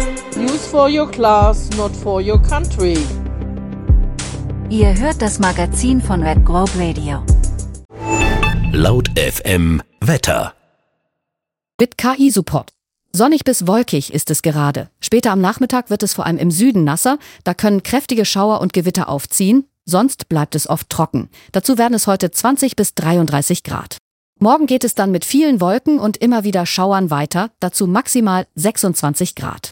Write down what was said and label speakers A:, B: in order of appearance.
A: News for your class, not for your country.
B: Ihr hört das Magazin von Red Globe Radio.
C: Laut FM Wetter.
D: Mit KI-Support. Sonnig bis wolkig ist es gerade. Später am Nachmittag wird es vor allem im Süden nasser. Da können kräftige Schauer und Gewitter aufziehen. Sonst bleibt es oft trocken. Dazu werden es heute 20 bis 33 Grad. Morgen geht es dann mit vielen Wolken und immer wieder Schauern weiter. Dazu maximal 26 Grad.